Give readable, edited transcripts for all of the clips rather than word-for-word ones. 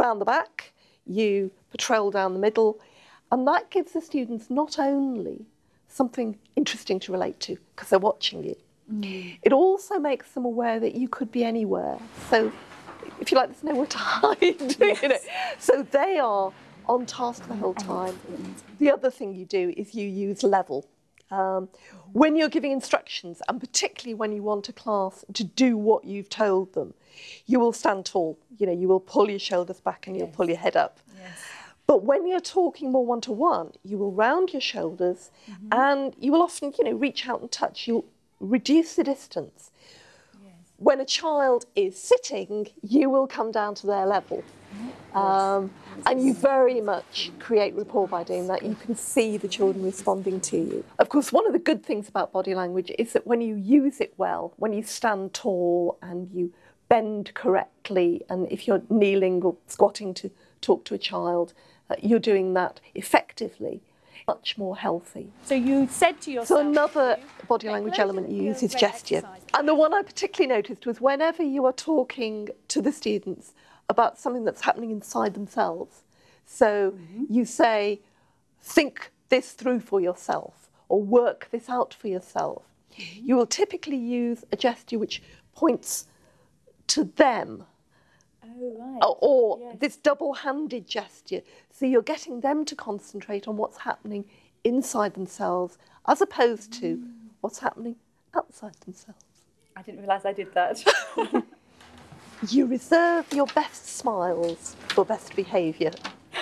round the back, you patrol down the middle, and that gives the students not only something interesting to relate to, because they're watching you, it also makes them aware that you could be anywhere. So, if you like, there's nowhere to hide. Yes. You know? So they are on task the whole time. The other thing you do is you use level. When you're giving instructions, and particularly when you want a class to do what you've told them, you will stand tall. You know, you will pull your shoulders back and you'll pull your head up. Yes. But when you're talking more one-to-one, you will round your shoulders and you will often, you know, reach out and touch. You'll reduce the distance. Yes. When a child is sitting, you will come down to their level. And you very much create rapport by doing that. You can see the children responding to you. Of course, one of the good things about body language is that when you use it well, when you stand tall and you bend correctly, and if you're kneeling or squatting to talk to a child, you're doing that effectively, much more healthy. So you said to yourself... So another body language element you use is gesture. And the one I particularly noticed was whenever you are talking to the students about something that's happening inside themselves. So you say, think this through for yourself, or work this out for yourself. You will typically use a gesture which points to them. Oh, right. Or this double-handed gesture. So you're getting them to concentrate on what's happening inside themselves as opposed to what's happening outside themselves. I didn't realise I did that. You reserve your best smiles for best behaviour.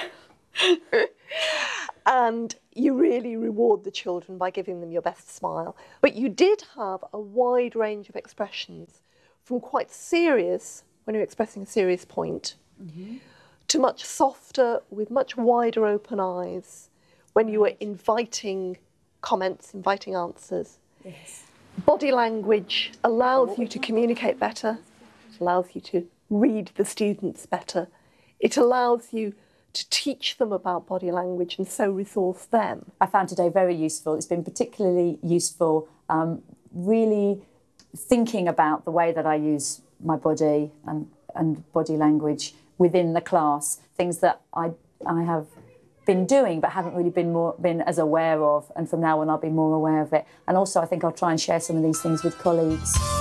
And you really reward the children by giving them your best smile. But you did have a wide range of expressions, from quite serious, when you're expressing a serious point, to much softer, with much wider open eyes, when you were inviting comments, inviting answers. Yes. Body language allows you to communicate better. It allows you to read the students better. It allows you to teach them about body language and so resource them. I found today very useful. It's been particularly useful really thinking about the way that I use my body and body language within the class, things that I have been doing but haven't really been as aware of, and from now on I'll be more aware of it. And also I think I'll try and share some of these things with colleagues.